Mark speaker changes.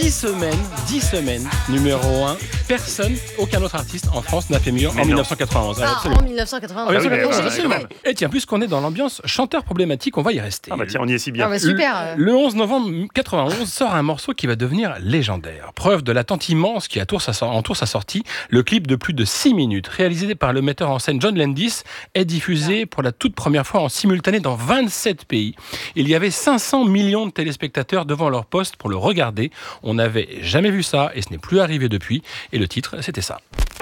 Speaker 1: 10 semaines, numéro 1. Aucun autre artiste en France n'a fait mieux en 1991.
Speaker 2: En 1991.
Speaker 1: Et tiens, puisqu'on est dans l'ambiance chanteur problématique, on va y rester.
Speaker 3: Ah bah tiens, on y est si bien.
Speaker 2: Super.
Speaker 1: Le 11 novembre 91 sort un morceau qui va devenir légendaire. Preuve de l'attente immense qui entoure sa sortie, le clip de plus de 6 minutes, réalisé par le metteur en scène John Landis, est diffusé pour la toute première fois en simultané dans 27 pays. Il y avait 500 millions de téléspectateurs devant leur poste pour le regarder. On n'avait jamais vu ça et ce n'est plus arrivé depuis. Et le titre, c'était ça.